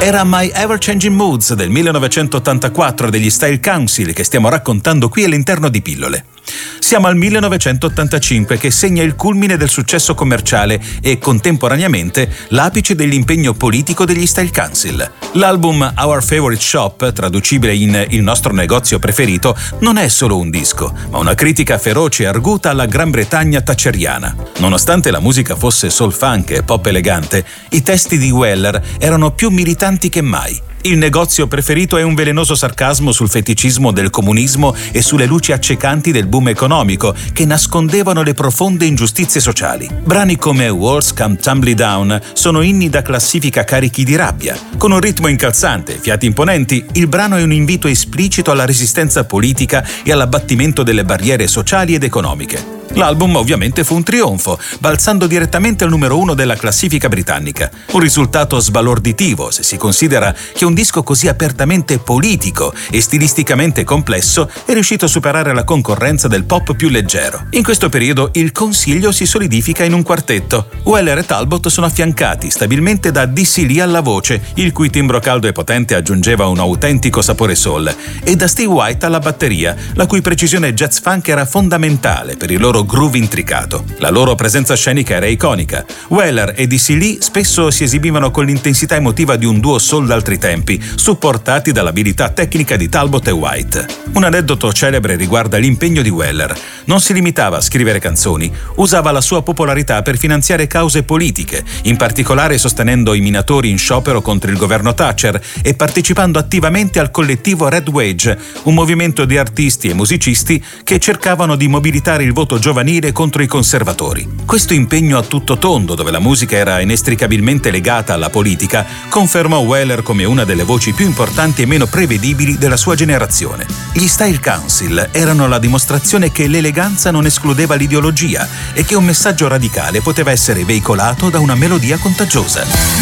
Era My Ever Changing Moods del 1984 degli Style Council che stiamo raccontando qui all'interno di Pillole. Siamo al 1985 che segna il culmine del successo commerciale e contemporaneamente l'apice dell'impegno politico degli Style Council. L'album Our Favorite Shop, traducibile in Il nostro negozio preferito, non è solo un disco, ma una critica feroce e arguta alla Gran Bretagna thatcheriana. Nonostante la musica fosse soul funk e pop elegante, i testi di Weller erano più militanti che mai. Il negozio preferito è un velenoso sarcasmo sul feticismo del comunismo e sulle luci accecanti del boom economico che nascondevano le profonde ingiustizie sociali. Brani come Walls Come Tumbling Down sono inni da classifica carichi di rabbia. Con un ritmo incalzante e fiati imponenti, il brano è un invito esplicito alla resistenza politica e all'abbattimento delle barriere sociali ed economiche. L'album ovviamente fu un trionfo, balzando direttamente al numero 1 della classifica britannica. Un risultato sbalorditivo se si considera che un disco così apertamente politico e stilisticamente complesso è riuscito a superare la concorrenza del pop più leggero. In questo periodo il consiglio si solidifica in un quartetto. Weller e Talbot sono affiancati stabilmente da D.C. Lee alla voce, il cui timbro caldo e potente aggiungeva un autentico sapore soul, e da Steve White alla batteria, la cui precisione jazz funk era fondamentale per il loro groove intricato. La loro presenza scenica era iconica. Weller e D.C. Lee spesso si esibivano con l'intensità emotiva di un duo soul d'altri tempi, supportati dall'abilità tecnica di Talbot e White. Un aneddoto celebre riguarda l'impegno di Weller. Non si limitava a scrivere canzoni, usava la sua popolarità per finanziare cause politiche, in particolare sostenendo i minatori in sciopero contro il governo Thatcher e partecipando attivamente al collettivo Red Wage, un movimento di artisti e musicisti che cercavano di mobilitare il voto giovanile contro i conservatori. Questo impegno a tutto tondo, dove la musica era inestricabilmente legata alla politica, confermò Weller come una delle voci più importanti e meno prevedibili della sua generazione. Gli Style Council erano la dimostrazione che l'eleganza non escludeva l'ideologia e che un messaggio radicale poteva essere veicolato da una melodia contagiosa.